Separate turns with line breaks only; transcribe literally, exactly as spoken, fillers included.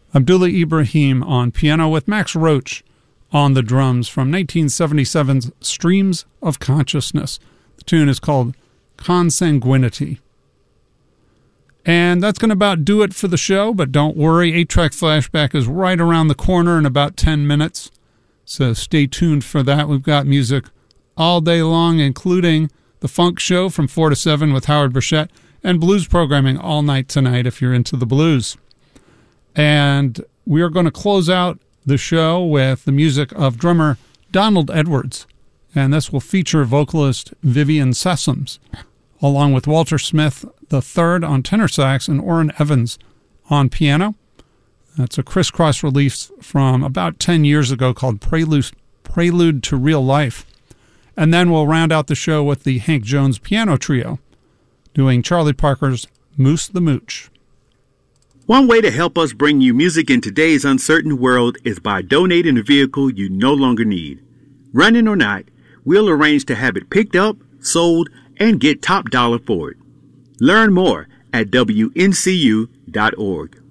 Abdullah Ibrahim on piano with Max Roach on the drums from nineteen seventy-seven's Streams of Consciousness. The tune is called Consanguinity. And that's going to about do it for the show, but don't worry, eight track Flashback is right around the corner in about ten minutes, so stay tuned for that. We've got music all day long, including the Funk Show from four to seven with Howard Burchett, and blues programming all night tonight if you're into the blues. And we are going to close out the show with the music of drummer Donald Edwards, and this will feature vocalist Vivian Sessoms, along with Walter Smith the third on tenor sax and Orrin Evans on piano. That's a crisscross release from about ten years ago called Prelude, Prelude to Real Life. And then we'll round out the show with the Hank Jones Piano Trio, doing Charlie Parker's Moose the Mooch.
One way to help us bring you music in today's uncertain world is by donating a vehicle you no longer need. Running or not, we'll arrange to have it picked up, sold, and get top dollar for it. Learn more at W N C U dot org.